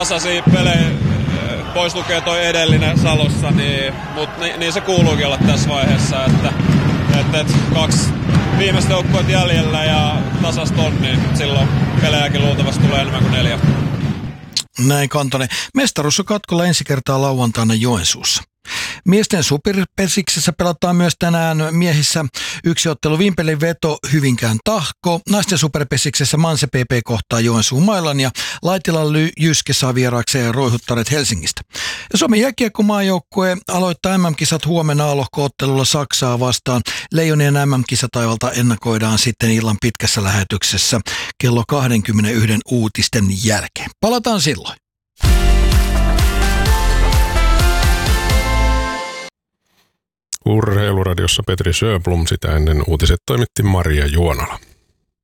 Tasaisia pelejä, pois lukee toi edellinen Salossa, mutta niin se kuuluukin olla tässä vaiheessa, että 2 viimeistä joukkuetta jäljellä ja tasasta on, niin silloin pelejäkin luultavasti tulee enemmän kuin 4. Näin Kantonen. Mestaruus on katkolla ensi kertaa lauantaina Joensuussa. Miesten superpesiksessä pelataan myös tänään miehissä yksi ottelu Vimpelin veto Hyvinkään Tahko. Naisten superpesiksessä Manse PP kohtaa Joensuun Mailan ja Laitilan Jyske saa vieraakseen Roihuttaret Helsingistä. Ja Suomen jääkiekkomaajoukkue aloittaa MM-kisat huomenna A-lohko-ottelulla Saksaa vastaan. Leijonien MM-kisataivalta ennakoidaan sitten illan pitkässä lähetyksessä kello 21 uutisten jälkeen. Palataan silloin. Urheiluradiossa Petri Sjöblom, sitä ennen uutiset toimitti Maria Juonala.